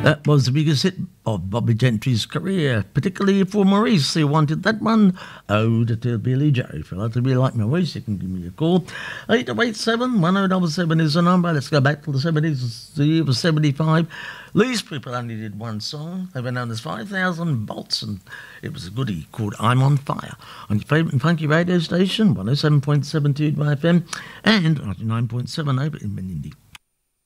That was the biggest hit of Bobby Gentry's career, particularly for Maurice, who wanted that one. Ode to Billy Joe. If you'd like to be like Maurice, you can give me a call. 8287 1077 is the number. Let's go back to the 70s. The year was 75. These people only did one song. They were known as 5,000 Volts, and it was a goodie called I'm on Fire on your favourite and funky radio station, 107.72 by FM and 99.7 over in Menindee.